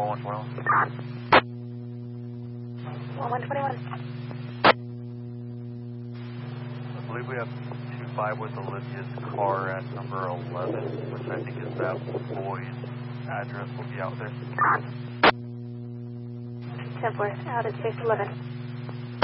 1121. I believe we have 25 with Olivia's car at number 11, which I think is that boy's address will be out there. 10-4, out at space 11.